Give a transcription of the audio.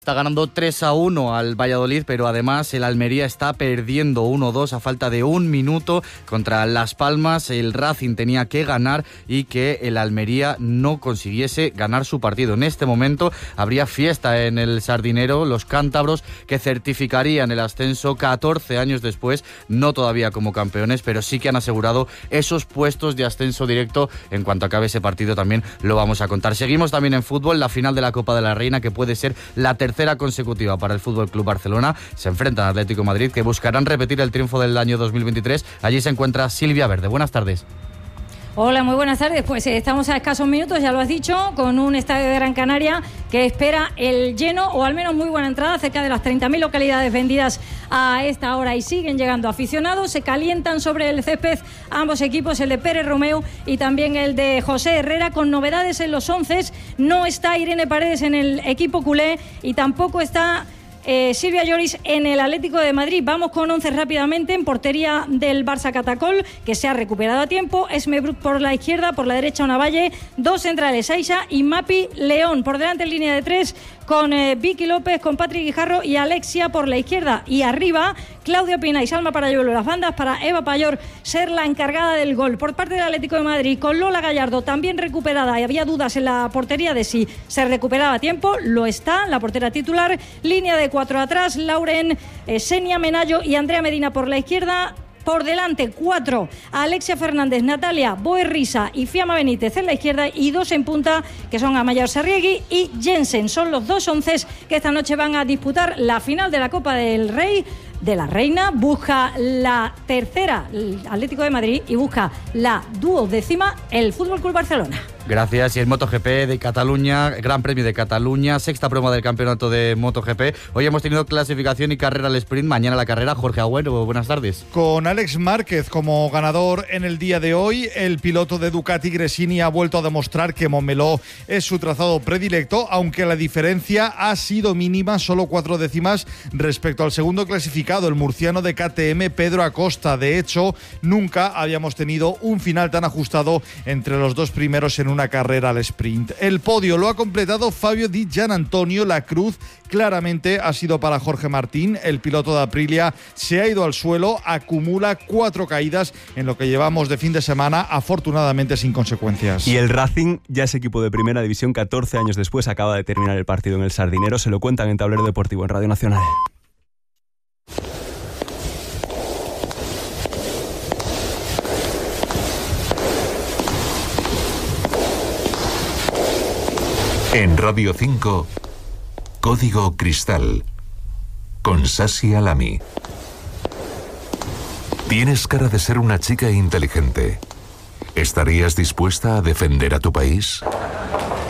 Está ganando 3-1 al Valladolid, pero además el Almería está perdiendo 1-2 a falta de 1 minuto contra Las Palmas. El Racing tenía que ganar y que el Almería no consiguiese ganar su partido. En este momento habría fiesta en el Sardinero, los cántabros que certificarían el ascenso 14 años después, no todavía como campeones, pero sí que han asegurado esos puestos de ascenso directo. En cuanto acabe ese partido también lo vamos a contar. Seguimos también en fútbol, la final de la Copa de la Reina, que puede ser la tercera consecutiva para el FC Barcelona. Se enfrenta al Atlético de Madrid, que buscarán repetir el triunfo del año 2023. Allí se encuentra Silvia Verde. Buenas tardes. Hola, muy buenas tardes. Pues estamos a escasos minutos, ya lo has dicho, con un estadio de Gran Canaria que espera el lleno, o al menos muy buena entrada, cerca de las 30.000 localidades vendidas a esta hora, y siguen llegando aficionados. Se calientan sobre el césped ambos equipos, el de Pérez Romeu y también el de José Herrera, con novedades en los 11. No está Irene Paredes en el equipo culé y tampoco está Silvia Lloris en el Atlético de Madrid. Vamos con 11 rápidamente. En portería del Barça Catacol, que se ha recuperado a tiempo, Esme Bruch por la izquierda, por la derecha Onavalle, dos centrales, Aisha y Mapi León. Por delante en línea de tres con Vicky López, con Patrick Guijarro y Alexia por la izquierda, y arriba Claudia Pina y Salma Parayuelo las bandas, para Eva Payor ser la encargada del gol. Por parte del Atlético de Madrid, con Lola Gallardo también recuperada, y había dudas en la portería de si se recuperaba a tiempo. Lo está, la portera titular. Línea de 4 atrás, Lauren, Senia Menayo y Andrea Medina por la izquierda. Por delante, 4, Alexia Fernández, Natalia Boerrisa y Fiamma Benítez en la izquierda, y 2 en punta, que son Amayor Sarriegui y Jensen. Son los 2 onces que esta noche van a disputar la final de la Copa del Rey. De la Reina busca la tercera el Atlético de Madrid y busca la 12ª el FC Barcelona. Gracias. Y el MotoGP de Cataluña, Gran Premio de Cataluña, sexta prueba del campeonato de MotoGP. Hoy hemos tenido clasificación y carrera al sprint, mañana la carrera. Jorge Agüero, buenas tardes. Con Alex Márquez como ganador en el día de hoy, el piloto de Ducati Gresini ha vuelto a demostrar que Montmeló es su trazado predilecto, aunque la diferencia ha sido mínima, solo 4 décimas respecto al segundo clasificado, el murciano de KTM, Pedro Acosta. De hecho, nunca habíamos tenido un final tan ajustado entre los dos primeros en una carrera al sprint. El podio lo ha completado Fabio Di Gianantonio. La cruz claramente ha sido para Jorge Martín. El piloto de Aprilia se ha ido al suelo, acumula 4 caídas en lo que llevamos de fin de semana, afortunadamente sin consecuencias. Y el Racing ya es equipo de primera división 14 años después. Acaba de terminar el partido en el Sardinero. Se lo cuentan en Tablero Deportivo en Radio Nacional. En Radio 5, Código Cristal, con Sasi Alami. Tienes cara de ser una chica inteligente. ¿Estarías dispuesta a defender a tu país?